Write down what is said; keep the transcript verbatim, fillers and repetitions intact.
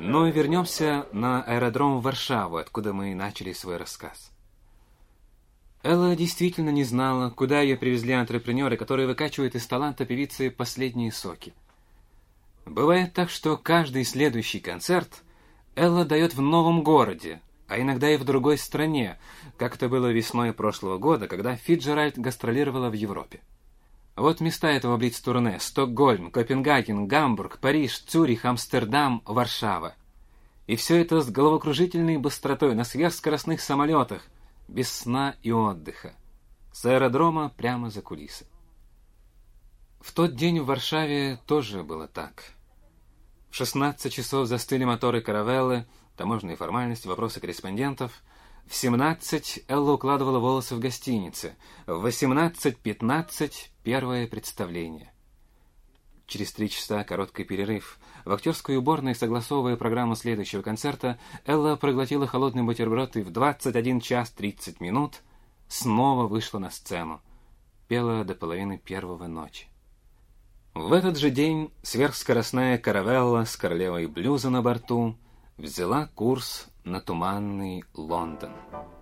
Но вернемся на аэродром в Варшаву, откуда мы начали свой рассказ. Элла действительно не знала, куда ее привезли антрепренеры, которые выкачивают из таланта певицы последние соки. Бывает так, что каждый следующий концерт Элла дает в новом городе, а иногда и в другой стране, как это было весной прошлого года, когда Фицджеральд гастролировала в Европе. Вот места этого блиц-турне: Стокгольм, Копенгаген, Гамбург, Париж, Цюрих, Амстердам, Варшава. И все это с головокружительной быстротой на сверхскоростных самолетах, без сна и отдыха, с аэродрома прямо за кулисы. В тот день в Варшаве тоже было так. В шестнадцать часов застыли моторы каравеллы, таможенные формальности, вопросы корреспондентов. В семнадцать Элла укладывала волосы в гостинице. В восемнадцать пятнадцать первое представление. Через три часа короткий перерыв. В актерской уборной, согласовывая программу следующего концерта, Элла проглотила холодный бутерброд и в двадцать один час тридцать минут снова вышла на сцену. Пела до половины первого ночи. В этот же день сверхскоростная каравелла с королевой блюза на борту взяла курс на туманный Лондон.